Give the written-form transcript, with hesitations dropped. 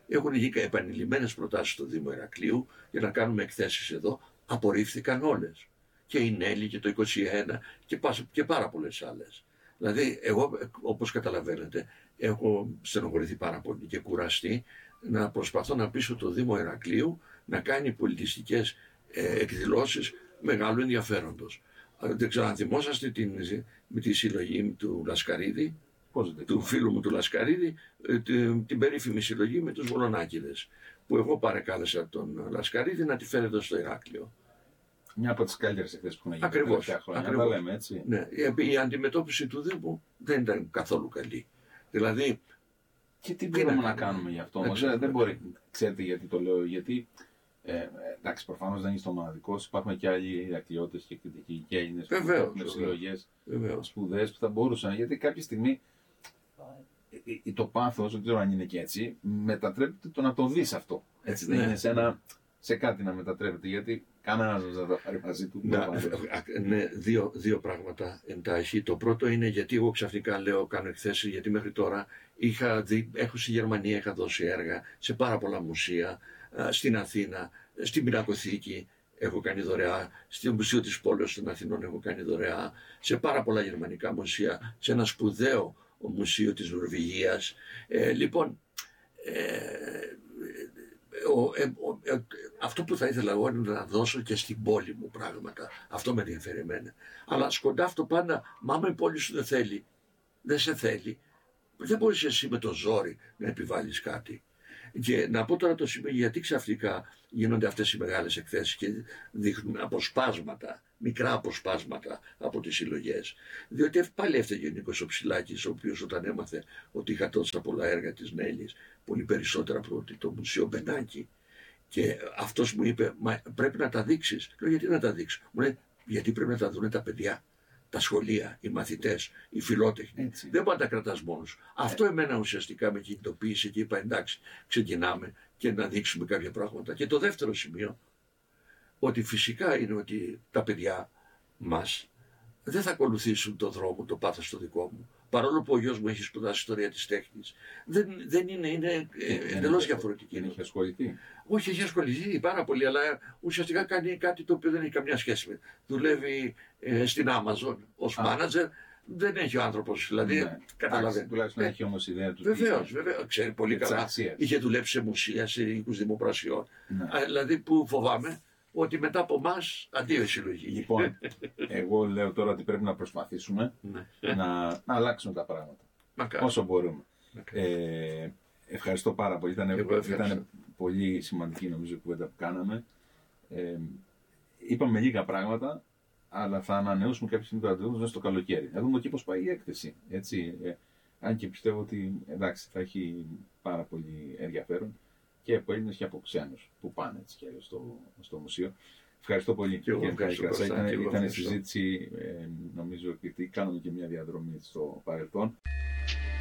Έχουν γίνει επανειλημμένες προτάσεις στο Δήμο Ηρακλείου για να κάνουμε εκθέσεις εδώ. Απορρίφθηκαν όλες. Και η Νέλη και το 21 και πάρα πολλές άλλες. Δηλαδή, εγώ, όπως καταλαβαίνετε, έχω στενοχωρηθεί πάρα πολύ και κουραστεί να προσπαθώ να πείσω το Δήμο Ηρακλείου να κάνει πολιτιστικές εκδηλώσεις μεγάλου ενδιαφέροντος. Δεν ξέρω αν θυμόσαστε με τη συλλογή του Λασκαρίδη, του φίλου μου του Λασκαρίδη, την περίφημη συλλογή με τους Βολονάκηδες, που εγώ παρεκάλεσα τον Λασκαρίδη να τη φέρει εδώ στο Ηράκλειο. Μια από τις καλύτερες εκθέσεις που έχουν γίνει ακριβώς, τα τελευταία χρόνια. Τα λέμε, έτσι. Ναι, η αντιμετώπιση του Δήμου δεν ήταν καθόλου καλή. Δηλαδή. Και τι μπορούμε να κάνουμε γι' αυτό όμως? Δεν μπορεί. Ξέρετε γιατί το λέω? Γιατί εντάξει, προφανώς δεν είσαι το μοναδικός. Υπάρχουν και άλλοι Ηρακλειώτες και κριτικοί και Έλληνες που έχουν συλλογές, σπουδές που θα μπορούσαν. Γιατί κάποια στιγμή το πάθος, δεν ξέρω αν είναι και έτσι, μετατρέπεται το να το δεις αυτό. Έτσι δεν είναι σε κάτι να μετατρέπεται? Γιατί κανένας δεν θα το πάρει μαζί του. Ναι, δύο πράγματα εντάχει. Το πρώτο είναι γιατί εγώ ξαφνικά κάνω εκθέσεις, γιατί μέχρι τώρα έχω στη Γερμανία, είχα δώσει έργα σε πάρα πολλά μουσεία, στην Αθήνα, στην Πινακοθήκη έχω κάνει δωρεά, στο Μουσείο της Πόλεως των Αθηνών έχω κάνει δωρεά, σε πάρα πολλά γερμανικά μουσεία, σε ένα σπουδαίο μουσείο της Νορβηγίας. Λοιπόν, αυτό που θα ήθελα εγώ είναι να δώσω και στην πόλη μου πράγματα. Αυτό με ενδιαφέρει εμένα. Αλλά σκοντάφτω πάντα, μα άμα η πόλη σου δεν θέλει, δεν σε θέλει, δεν μπορείς εσύ με το ζόρι να επιβάλλεις κάτι. Και να πω τώρα το σημείο γιατί ξαφνικά γίνονται αυτές οι μεγάλες εκθέσεις και δείχνουν αποσπάσματα, μικρά αποσπάσματα από τις συλλογές. Διότι πάλι έφταιγε ο Νίκος ο Ψηλάκης, ο οποίος όταν έμαθε ότι είχα τόσα πολλά έργα της Νέλης, πολύ περισσότερα από το Μουσείο Μπενάκη, και αυτός μου είπε, μα πρέπει να τα δείξεις. Λέω, γιατί να τα δείξω? Μου λέει, γιατί πρέπει να τα δουν τα παιδιά, τα σχολεία, οι μαθητές, οι φιλότεχνοι. Έτσι. Δεν μπορεί να τα κρατάς μόνος. Αυτό εμένα ουσιαστικά με κινητοποίησε και είπα, εντάξει, ξεκινάμε και να δείξουμε κάποια πράγματα. Και το δεύτερο σημείο, ότι φυσικά είναι ότι τα παιδιά μας δεν θα ακολουθήσουν το δρόμο, το πάθος το δικό μου. Παρόλο που ο γιος μου έχει σπουδάσει ιστορία της τέχνης, δεν είναι εντελώς διαφορετική. Δεν έχει ασχοληθεί? Όχι, έχει ασχοληθεί πάρα πολύ, αλλά ουσιαστικά κάνει κάτι το οποίο δεν έχει καμιά σχέση με. Δουλεύει στην Amazon ως manager. Δεν έχει ο άνθρωπος, δηλαδή. Καταλαβαίνει. Τουλάχιστον έχει όμως ιδέα του. Βεβαίως, ξέρει πολύ καλά. Είχε δουλέψει σε μουσεία, σε οίκους δημοπρασιών. Δηλαδή που φοβάμαι ότι μετά από εμάς αντίο η συλλογή. Λοιπόν, εγώ λέω τώρα ότι πρέπει να προσπαθήσουμε να αλλάξουμε τα πράγματα όσο μπορούμε. Ευχαριστώ πάρα πολύ. Ήταν πολύ σημαντική νομίζω η κουβέντα που κάναμε. Είπαμε λίγα πράγματα, αλλά θα ανανεώσουμε κάποια στιγμή το ραντεβού μέσα στο καλοκαίρι. Να δούμε και πώς πάει η έκθεση. Έτσι. Αν και πιστεύω ότι εντάξει, θα έχει πάρα πολύ ενδιαφέρον και από Έλληνες και από ξένους που πάνε έτσι και στο μουσείο. Ευχαριστώ πολύ. Ήταν συζήτηση, νομίζω, γιατί κάναμε και μια διαδρομή στο παρελθόν.